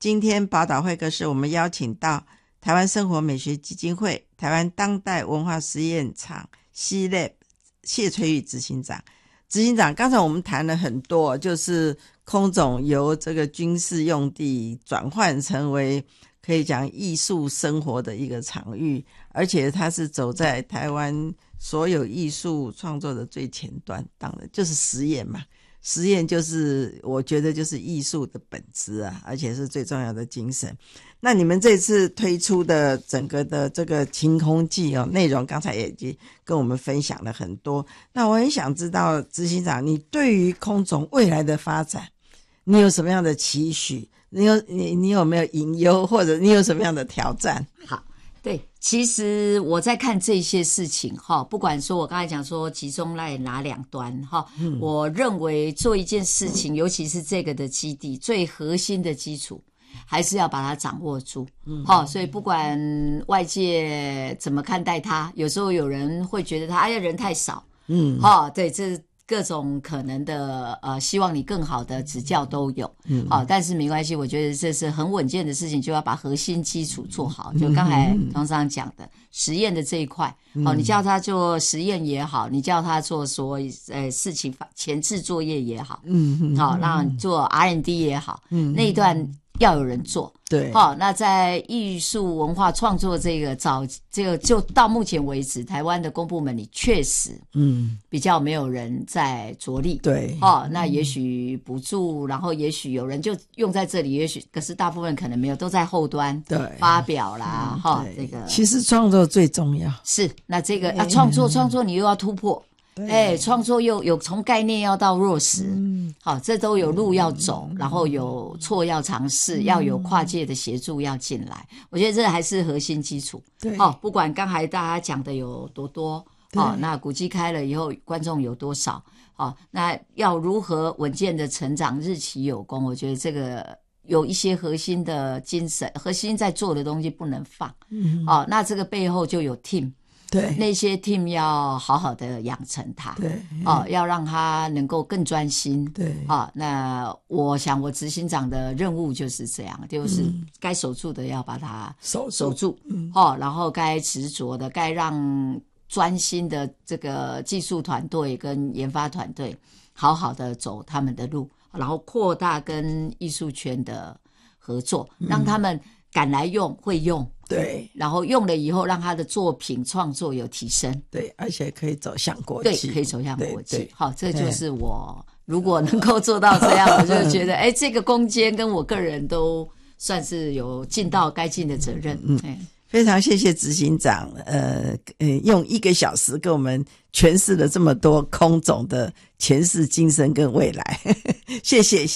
今天宝岛会客室我们邀请到台湾生活美学基金会台湾当代文化实验场 C-Lab 谢翠玉执行长。执行长，刚才我们谈了很多，就是空总由这个军事用地转换成为可以讲艺术生活的一个场域，而且它是走在台湾所有艺术创作的最前端，当然就是实验嘛。实验就是我觉得就是艺术的本质啊，而且是最重要的精神。那你们这次推出的整个的这个晴空记内容刚才也已经跟我们分享了很多。那我很想知道执行长，你对于空总未来的发展你有什么样的期许？你有没有隐忧，或者你有什么样的挑战？ 好，对，其实我在看这些事情不管说我刚才讲说集中在哪两端我认为做一件事情，尤其是这个的基地最核心的基础还是要把它掌握住所以不管外界怎么看待它，有时候有人会觉得他人太少对，这各种可能的希望你更好的指教都有但是没关系，我觉得这是很稳健的事情，就要把核心基础做好，就刚才董事长讲的实验的这一块你叫他做实验也好，你叫他做说事情前置作业也好让你做 R&D 也好那一段要有人做， 对那在艺术文化创作这个就到目前为止，台湾的公部门里确实比较没有人在着力， 对那也许补助，然后也许有人就用在这里，也许可是大部分可能没有，都在后端对发表啦这个其实创作最重要， 是那这个创作你又要突破，创作又有从概念要到落实好，这都有路要走，然后有错要尝试，要有跨界的协助要进来，我觉得这还是核心基础。 对不管刚才大家讲的有多多那古迹开了以后观众有多少那要如何稳健的成长，日期有功，我觉得这个有一些核心的精神，核心在做的东西不能放那这个背后就有 team，对，那些 team 要好好的养成它，对要让它能够更专心，对那我想我执行长的任务就是这样，就是该守住的要把它守住然后该执着的，该让专心的这个技术团队跟研发团队好好的走他们的路，然后扩大跟艺术圈的合作，让他们敢来用，会用，对，然后用了以后让他的作品创作有提升， 对，而且可以走向国际， 对，可以走向国际。好，这就是我如果能够做到这样，我就觉得这个空间跟我个人都算是有尽到该尽的责任。 非常谢谢执行长用1个小时给我们诠释了这么多空总的前世今生跟未来谢谢。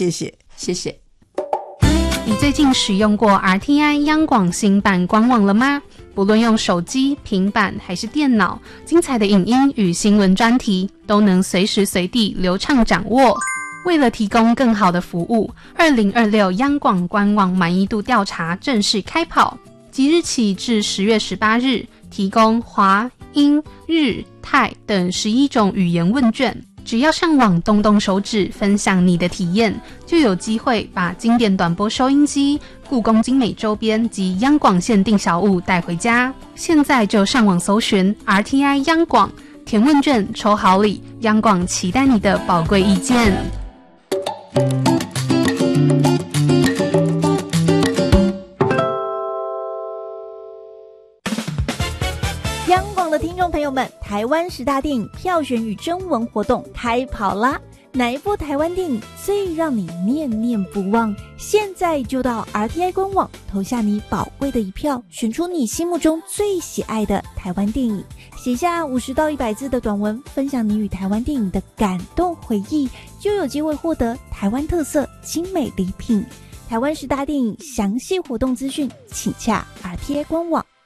你最近使用过 RTI 央广新版官网了吗？不论用手机、平板还是电脑，精彩的影音与新闻专题都能随时随地流畅掌握。为了提供更好的服务，2026央广官网满意度调查正式开跑，即日起至10月18日，提供华、英、日、泰等11种语言问卷。只要上网动动手指分享你的体验，就有机会把经典短波收音机、故宫精美周边及央广限定小物带回家。现在就上网搜寻 RTI 央广，填问卷抽好礼，央广期待你的宝贵意见。 央广的听众朋友们，台湾10大电影票选与征文活动开跑啦！哪一部台湾电影最让你念念不忘？现在就到 RTI 官网投下你宝贵的一票，选出你心目中最喜爱的台湾电影，写下50到100字的短文，分享你与台湾电影的感动回忆，就有机会获得台湾特色精美礼品。台湾10大电影详细活动资讯，请洽 RTI 官网。